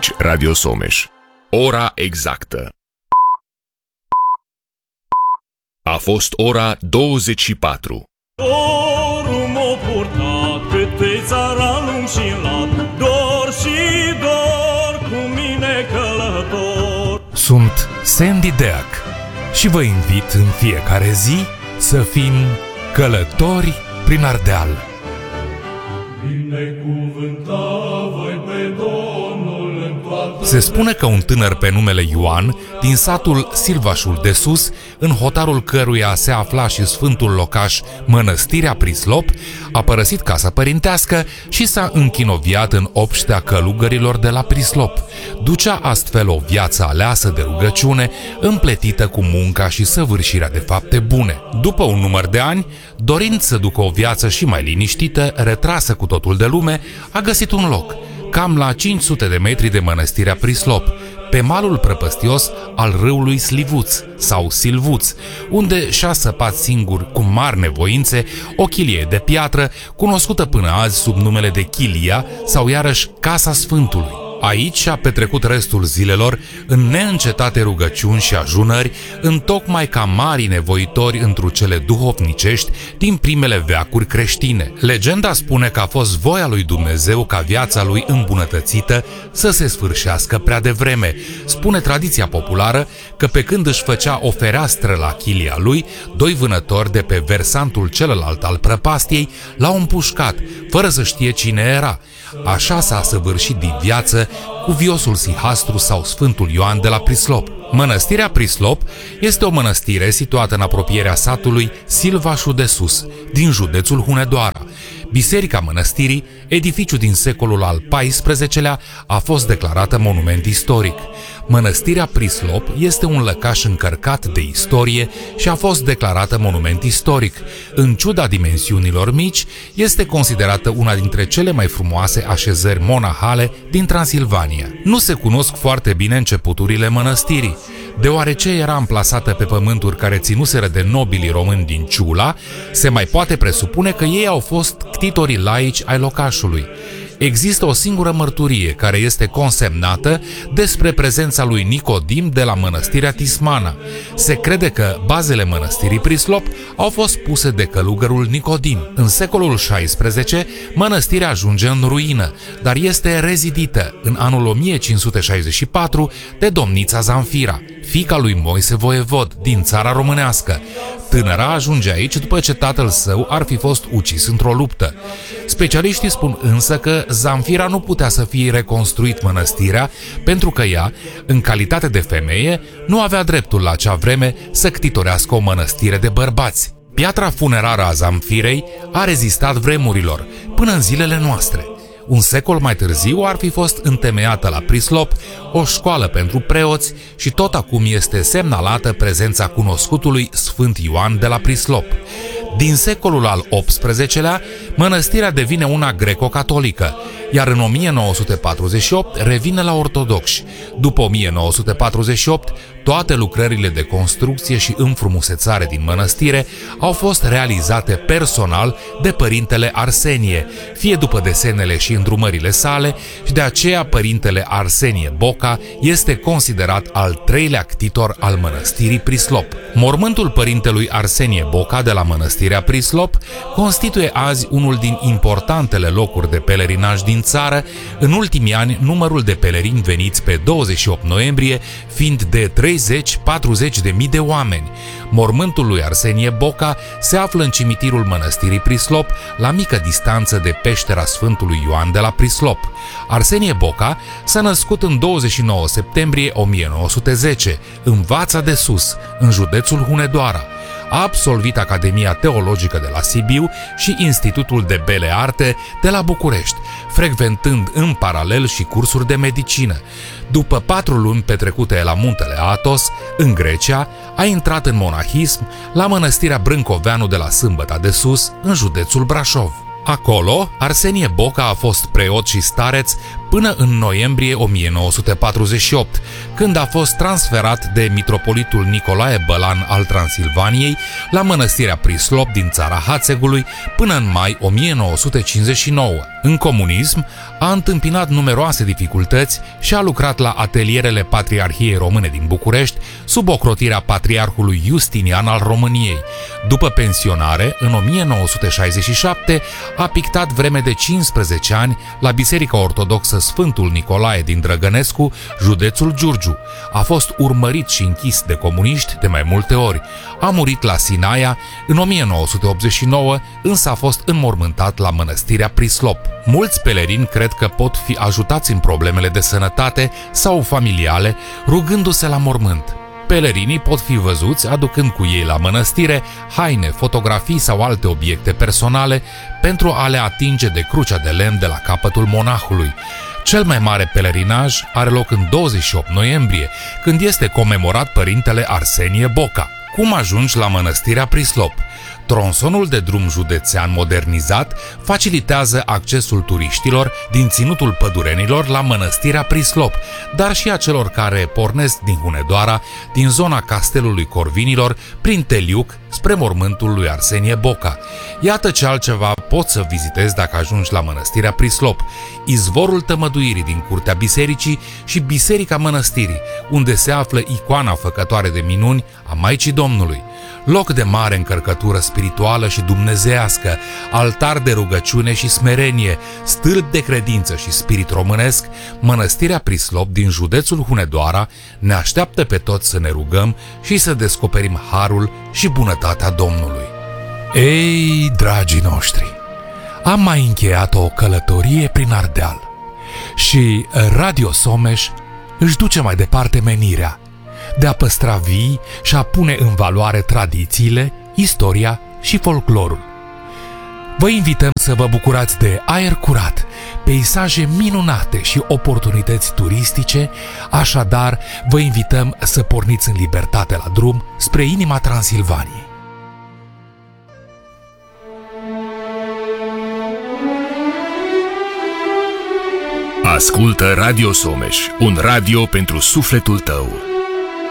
Aici Radio Someș. Ora exactă. A fost ora 24. Dorul m-a purtat pe țara lung și lat, dor și dor cu mine călător. Sunt Sandy Deac și vă invit în fiecare zi să fim călători prin Ardeal. Binecuvântat voi pe Domnul în toată. Se spune că un tânăr pe numele Ioan, din satul Silvașul de Sus, în hotarul căruia se afla și sfântul locaș Mănăstirea Prislop, a părăsit casa părintească și s-a închinoviat în obștea călugărilor de la Prislop. Ducea astfel o viață aleasă de rugăciune, împletită cu munca și săvârșirea de fapte bune. După un număr de ani, dorind să ducă o viață și mai liniștită, retrasă cu totul de lume, a găsit un loc, cam la 500 de metri de Mănăstirea Prislop, pe malul prăpăstios al râului Slivuț sau Silvuț, unde și-a săpat singur, cu mari nevoințe, o chilie de piatră, cunoscută până azi sub numele de Chilia sau iarăși Casa Sfântului. Aici a petrecut restul zilelor în neîncetate rugăciuni și ajunări, întocmai ca marii nevoitori întru cele duhovnicești din primele veacuri creștine. Legenda spune că a fost voia lui Dumnezeu ca viața lui îmbunătățită să se sfârșească prea devreme. Spune tradiția populară că pe când își făcea o fereastră la chilia lui, doi vânători de pe versantul celălalt al prăpastiei l-au împușcat, fără să știe cine era. Așa s-a săvârșit din viață cuviosul Sihastru sau Sfântul Ioan de la Prislop. Mănăstirea Prislop este o mănăstire situată în apropierea satului Silvașul de Sus, din județul Hunedoara. Biserica mănăstirii, edificiu din secolul al XIV-lea, a fost declarată monument istoric. Mănăstirea Prislop este un lăcaș încărcat de istorie și a fost declarată monument istoric. În ciuda dimensiunilor mici, este considerată una dintre cele mai frumoase așezări monahale din Transilvania. Nu se cunosc foarte bine începuturile mănăstirii. Deoarece era amplasată pe pământuri care ținuseră de nobilii români din Ciula, se mai poate presupune că ei au fost ctitorii laici ai locașului. Există o singură mărturie care este consemnată despre prezența lui Nicodim de la Mănăstirea Tismana. Se crede că bazele Mănăstirii Prislop au fost puse de călugărul Nicodim. În secolul XVI, mănăstirea ajunge în ruină, dar este rezidită în anul 1564 de domnița Zanfira, fiica lui Moise Voievod din țara românească. Tânăra ajunge aici după ce tatăl său ar fi fost ucis într-o luptă. Specialiștii spun însă că Zanfira nu putea să fie reconstruit mănăstirea pentru că ea, în calitate de femeie, nu avea dreptul la acea vreme să ctitorească o mănăstire de bărbați. Piatra funerară a Zanfirei a rezistat vremurilor până în zilele noastre. Un secol mai târziu ar fi fost întemeiată la Prislop o școală pentru preoți și tot acum este semnalată prezența cunoscutului Sfânt Ioan de la Prislop. Din secolul al XVIII-lea, mănăstirea devine una greco-catolică, iar în 1948 revine la ortodoxi. După 1948, toate lucrările de construcție și înfrumusețare din mănăstire au fost realizate personal de părintele Arsenie, fie după desenele și îndrumările sale, și de aceea părintele Arsenie Boca este considerat al treilea ctitor al mănăstirii Prislop. Mormântul părintelui Arsenie Boca de la Mănăstirea Prislop constituie azi unul din importantele locuri de pelerinaj din țară, în ultimii ani numărul de pelerini veniți pe 28 noiembrie fiind de 30-40 de mii de oameni. Mormântul lui Arsenie Boca se află în cimitirul Mănăstirii Prislop, la mică distanță de peștera Sfântului Ioan de la Prislop. Arsenie Boca s-a născut în 29 septembrie 1910, în Vața de Sus, în județul Hunedoara. A absolvit Academia Teologică de la Sibiu și Institutul de Bele Arte de la București, frecventând în paralel și cursuri de medicină. După 4 luni petrecute la muntele Athos, în Grecia, a intrat în monahism la Mănăstirea Brâncoveanu de la Sâmbăta de Sus, în județul Brașov. Acolo, Arsenie Boca a fost preot și stareț până în noiembrie 1948, când a fost transferat de mitropolitul Nicolae Bălan al Transilvaniei la Mănăstirea Prislop din țara Hațegului până în mai 1959. În comunism, a întâmpinat numeroase dificultăți și a lucrat la atelierele Patriarhiei Române din București, sub ocrotirea Patriarhului Justinian al României. După pensionare, în 1967, a pictat vreme de 15 ani la Biserica Ortodoxă Sfântul Nicolae din Drăgănescu, județul Giurgiu. A fost urmărit și închis de comuniști de mai multe ori. A murit la Sinaia în 1989, însă a fost înmormântat la Mănăstirea Prislop. Mulți pelerini cred că pot fi ajutați în problemele de sănătate sau familiale, rugându-se la mormânt. Pelerinii pot fi văzuți aducând cu ei la mănăstire haine, fotografii sau alte obiecte personale pentru a le atinge de crucea de lemn de la capătul monahului. Cel mai mare pelerinaj are loc în 28 noiembrie, când este comemorat părintele Arsenie Boca. Cum ajungi la Mănăstirea Prislop? Tronsonul de drum județean modernizat facilitează accesul turiștilor din Ținutul Pădurenilor la Mănăstirea Prislop, dar și a celor care pornesc din Hunedoara, din zona Castelului Corvinilor, prin Teliuc, spre mormântul lui Arsenie Boca. Iată ce altceva poți să vizitezi dacă ajungi la Mănăstirea Prislop: izvorul tămăduirii din curtea bisericii și biserica mănăstirii, unde se află icoana făcătoare de minuni a Maicii Domnului. Loc de mare încărcătură spirituală și dumnezeiască, altar de rugăciune și smerenie, stâlp de credință și spirit românesc, Mănăstirea Prislop din județul Hunedoara ne așteaptă pe toți să ne rugăm și să descoperim harul și bunătatea Domnului. Ei, dragii noștri, am mai încheiat o călătorie prin Ardeal și Radio Someș își duce mai departe menirea de a păstra vii și a pune în valoare tradițiile, istoria și folclorul. Vă invităm să vă bucurați de aer curat, peisaje minunate și oportunități turistice, așadar vă invităm să porniți în libertate la drum spre inima Transilvaniei. Ascultă Radio Someș, un radio pentru sufletul tău.